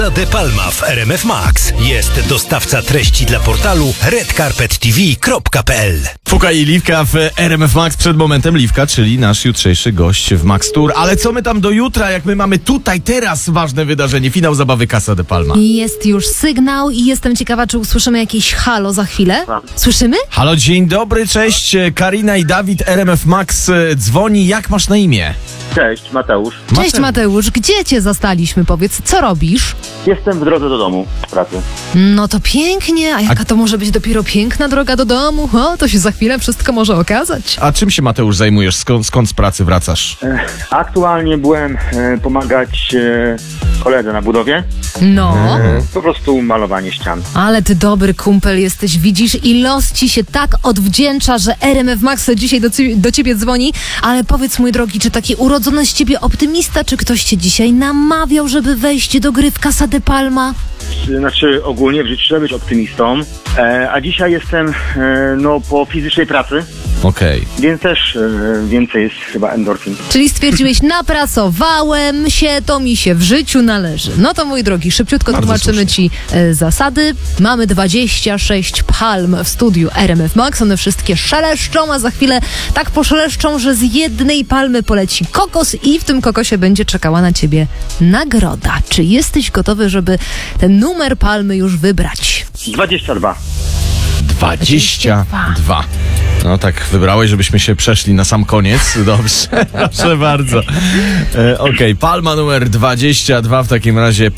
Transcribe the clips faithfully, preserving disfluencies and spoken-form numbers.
De Palma w R M F Max. Jest dostawca treści dla portalu red carpet t v kropka p l. Fuka i Liwka w R M F Max. Przed momentem Liwka, czyli nasz jutrzejszy gość w Max Tour. Ale co my tam do jutra, jak my mamy tutaj teraz ważne wydarzenie, finał zabawy Casa de Palma. Jest już sygnał i jestem ciekawa, czy usłyszymy jakieś halo za chwilę. Słyszymy? Halo, dzień dobry, cześć. Karina i Dawid, R M F Max e, dzwoni. Jak masz na imię? Cześć, Mateusz. Cześć Mateusz, gdzie cię zastaliśmy? Powiedz, co robisz? Jestem w drodze do domu z pracy. No to pięknie, a jaka to może być dopiero piękna droga do domu? O, to się za chwilę wszystko może okazać. A czym się, Mateusz, zajmujesz? Skąd, skąd z pracy wracasz? E, Aktualnie byłem e, pomagać e, koledze na budowie. No, E, po prostu malowanie ścian. ale ty dobry kumpel jesteś, widzisz, i los ci się tak odwdzięcza, że R M F Max dzisiaj do, ci- do ciebie dzwoni. Ale powiedz, mój drogi, czy taki urodzony z ciebie optymista, czy ktoś cię dzisiaj namawiał, żeby wejść do gry w Casa de Palma? Znaczy ogólnie w życiu trzeba być optymistą. E, a dzisiaj jestem e, no po fizycznej pracy, Okej. więc też e, więcej jest chyba endorfin. Czyli stwierdziłeś, napracowałem się, to mi się w życiu należy. No to, mój drogi, szybciutko Bardzo tłumaczymy słusznie. ci e, zasady. Mamy dwadzieścia sześć palm w studiu R M F Max. One wszystkie szeleszczą, a za chwilę tak poszeleszczą, że z jednej palmy poleci kokos i w tym kokosie będzie czekała na ciebie nagroda. Czy jesteś gotowy, żeby ten numer palmy już wybrać? dwadzieścia dwa. dwadzieścia dwa. No tak wybrałeś, żebyśmy się przeszli na sam koniec. Dobrze, proszę bardzo. E, Okej, okay. Palma numer dwadzieścia dwa w takim razie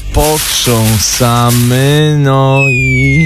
potrząsamy. No i...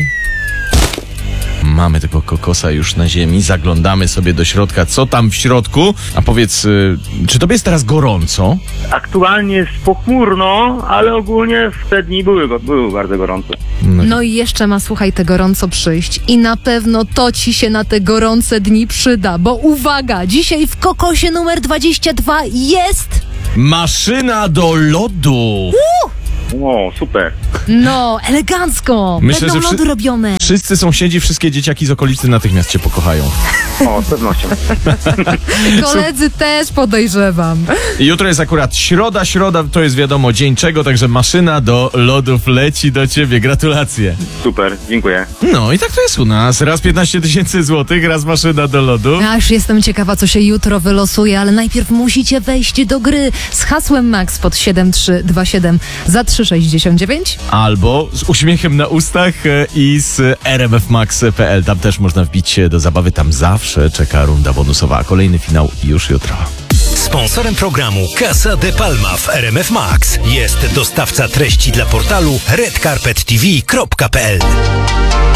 Mamy tego kokosa już na ziemi, zaglądamy sobie do środka, co tam w środku. A powiedz, y, czy tobie jest teraz gorąco? Aktualnie jest pochmurno, ale ogólnie w te dni były, go- były bardzo gorące. No i jeszcze ma, słuchaj, te gorąco przyjść. I na pewno to ci się na te gorące dni przyda, bo uwaga, dzisiaj w kokosie numer dwadzieścia dwa jest... Maszyna do lodu! O, super. No, elegancko. Myślę, Będą że wszy- lody robione. Wszyscy sąsiedzi, wszystkie dzieciaki z okolicy natychmiast cię pokochają. O, z pewnością. Koledzy też podejrzewam. I jutro jest akurat środa, środa to jest wiadomo dzień czego, także maszyna do lodów leci do ciebie. Gratulacje. Super, dziękuję. No i tak to jest u nas. Raz piętnaście tysięcy złotych, raz maszyna do lodu. Aż jestem ciekawa, co się jutro wylosuje, ale najpierw musicie wejść do gry z hasłem Max pod siedem trzy dwa siedem za trzy sześćdziesiąt dziewięć. Albo z uśmiechem na ustach e, i z r m f max kropka p l. Tam też można wbić się do zabawy. Tam zawsze czeka runda bonusowa. A kolejny finał już jutro. Sponsorem programu Casa de Palma w R M F Max jest dostawca treści dla portalu red carpet t v kropka p l.